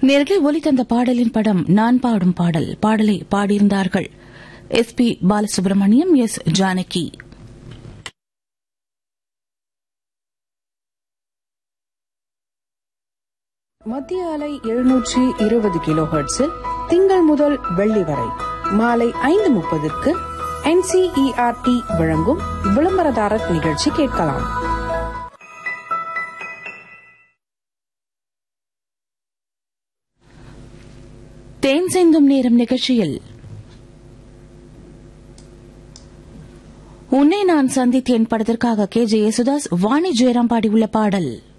நேர்களே, ஒலி தந்த பாடலின் படம் நான் பாடும் பாடல். பாடலை பாடியிருந்தார்கள் SP பாலசுப்ரமணியம், S ஜானகி. மத்திய அலை 720 கிலோஹெர்ட்ஸில் திங்கள் முதல் வெள்ளி வரை மாலை 5:30 NCERT வழங்கும் விளம்பரதாரர் நிகழ்ச்சி கேட்கலாம். தேன் சிந்தும் நேரம் நிகழ்ச்சியில் உன்னை நான் சந்தித்தேன் படத்திற்காக KJ யேசுதாஸ், வாணி ஜெயராம் பாடியுள்ள பாடல்.